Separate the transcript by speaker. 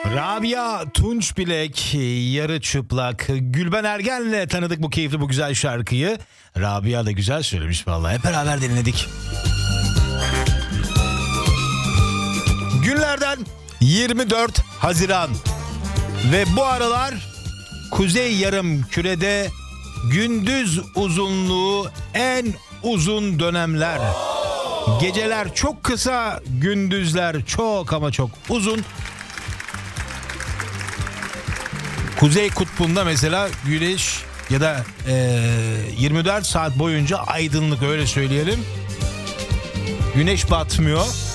Speaker 1: Rabia Tunçbilek, yarı çıplak. Gülben Ergen'le tanıdık bu keyifli, bu güzel şarkıyı. Rabia da güzel söylemiş vallahi. Hep beraber dinledik. Günlerden 24 Haziran. Ve bu aralar Kuzey Yarımküre'de gündüz uzunluğu en uzun dönemler. Geceler çok kısa, gündüzler çok ama çok uzun. Kuzey Kutbu'nda mesela güneş ya da 24 saat boyunca aydınlık, öyle söyleyelim. Güneş batmıyor.